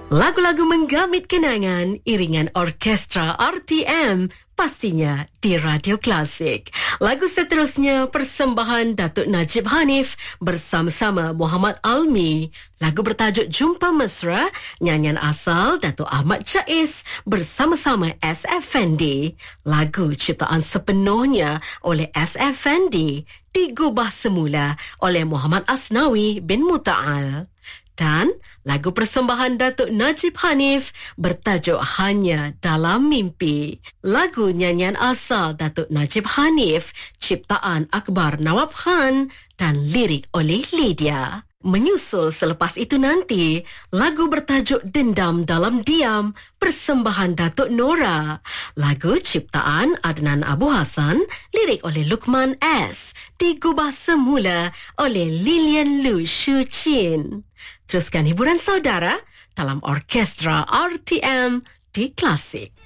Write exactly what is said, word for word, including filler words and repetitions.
Lagu-lagu menggamit kenangan, iringan orkestra R T M, pastinya di Radio Klasik. Lagu seterusnya, persembahan Datuk Najib Hanif bersama-sama Muhammad Almi. Lagu bertajuk Jumpa Mesra, nyanyian asal Datuk Ahmad Jais bersama-sama S. Effendi. Lagu ciptaan sepenuhnya oleh S. Effendi, digubah semula oleh Muhammad Asnawi bin Muta'al. Dan lagu persembahan Datuk Najib Hanif bertajuk Hanya Dalam Mimpi. Lagu nyanyian asal Datuk Najib Hanif, ciptaan Akbar Nawab Khan dan lirik oleh Lydia. Menyusul selepas itu nanti, lagu bertajuk Dendam Dalam Diam, persembahan Datuk Nora. Lagu ciptaan Adnan Abu Hassan, lirik oleh Lukman S. Digubah semula oleh Lilian Lu Shu Chin. Teruskan hiburan saudara dalam orkestra R T M di Klasik.